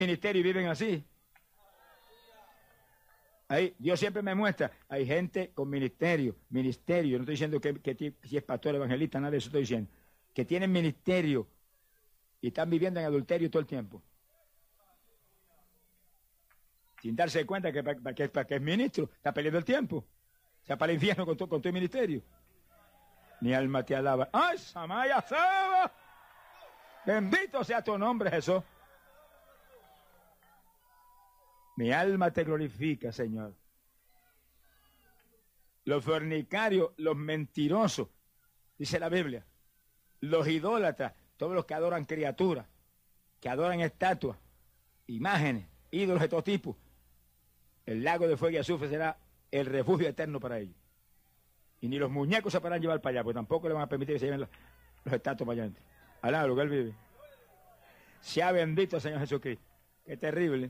ministerio y viven así. Ahí, Dios siempre me muestra, hay gente con ministerio, no estoy diciendo que si es pastor, evangelista, nada de eso estoy diciendo, que tienen ministerio y están viviendo en adulterio todo el tiempo. Sin darse cuenta que para que es ministro, está perdiendo el tiempo. O sea, para el infierno con tu ministerio. Mi alma te alaba. ¡Ay, Samaya Saba! Bendito sea tu nombre, Jesús. Mi alma te glorifica, Señor. Los fornicarios, los mentirosos, dice la Biblia, los idólatras, todos los que adoran criaturas, que adoran estatuas, imágenes, ídolos de todo tipo, el lago de fuego y azufre será el refugio eterno para ellos. Y ni los muñecos se podrán llevar para allá, porque tampoco le van a permitir que se lleven los estatuas para allá adentro. Alá, lo que él vive. Sea bendito el Señor Jesucristo. Qué terrible.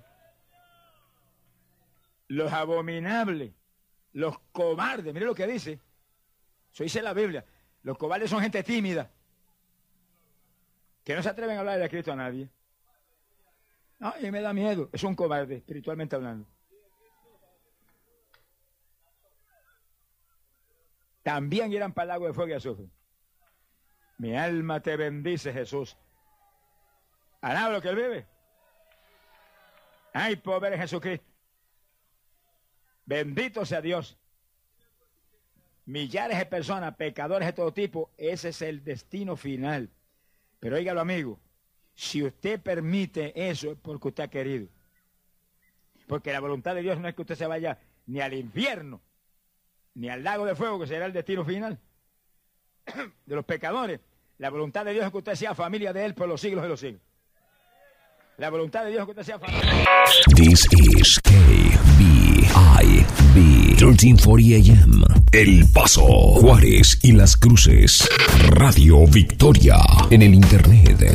Los abominables, los cobardes, mire lo que dice. Eso dice la Biblia. Los cobardes son gente tímida, que no se atreven a hablar de Cristo a nadie. No, y me da miedo. Es un cobarde, espiritualmente hablando. También irán para el lago de fuego y azufre. Mi alma te bendice, Jesús. Alaba lo que él vive. Ay, pobre Jesucristo. Bendito sea Dios. Millares de personas, pecadores de todo tipo, ese es el destino final. Pero óigalo, amigo, si usted permite eso es porque usted ha querido. Porque la voluntad de Dios no es que usted se vaya ni al infierno, ni al lago de fuego, que será el destino final de los pecadores. La voluntad de Dios es que usted sea familia de Él por los siglos de los siglos. La voluntad de Dios es que usted sea familia. This is KVIV 1340 AM. El Paso, Juárez y Las Cruces. Radio Victoria. En el internet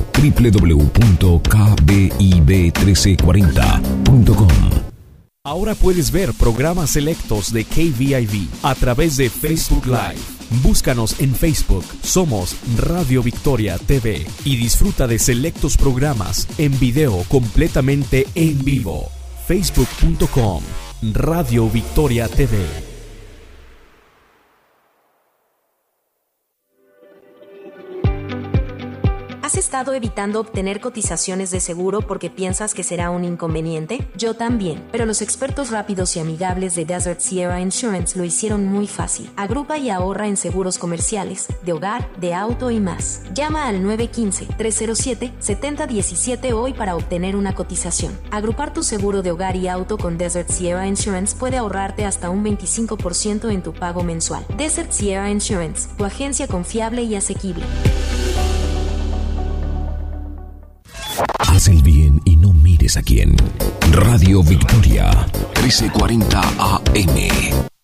www.kviv1340.com. Ahora puedes ver programas selectos de KVIV a través de Facebook Live. Búscanos en Facebook, somos Radio Victoria TV y disfruta de selectos programas en video completamente en vivo. Facebook.com Radio Victoria TV. ¿Has estado evitando obtener cotizaciones de seguro porque piensas que será un inconveniente? Yo también, pero los expertos rápidos y amigables de Desert Sierra Insurance lo hicieron muy fácil. Agrupa y ahorra en seguros comerciales, de hogar, de auto y más. Llama al 915-307-7017 hoy para obtener una cotización. Agrupar tu seguro de hogar y auto con Desert Sierra Insurance puede ahorrarte hasta un 25% en tu pago mensual. Desert Sierra Insurance, tu agencia confiable y asequible. Haz el bien y no mires a quién. Radio Victoria, 1340 AM.